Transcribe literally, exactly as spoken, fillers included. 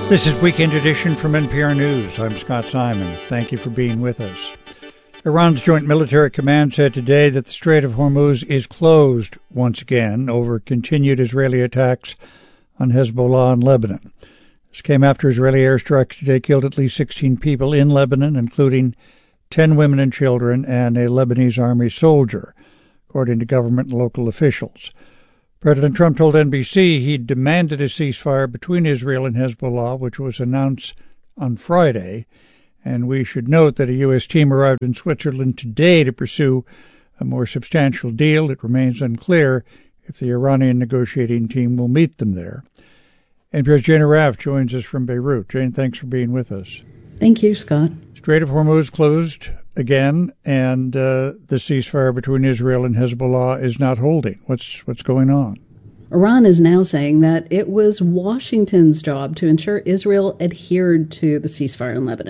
This is Weekend Edition from N P R News. I'm Scott Simon. Thank you for being with us. Iran's Joint Military Command said today that the Strait of Hormuz is closed once again over continued Israeli attacks on Hezbollah in Lebanon. This came after Israeli airstrikes today killed at least sixteen people in Lebanon, including ten women and children and a Lebanese army soldier, according to government and local officials. President Trump told N B C he demanded a ceasefire between Israel and Hezbollah, which was announced on Friday. And we should note that a U S team arrived in Switzerland today to pursue a more substantial deal. It remains unclear if the Iranian negotiating team will meet them there. N P R's Jane Arraf joins us from Beirut. Jane, thanks for being with us. Thank you, Scott. Strait of Hormuz closed again, and uh, the ceasefire between Israel and Hezbollah is not holding. What's what's going on? Iran is now saying that it was Washington's job to ensure Israel adhered to the ceasefire in Lebanon.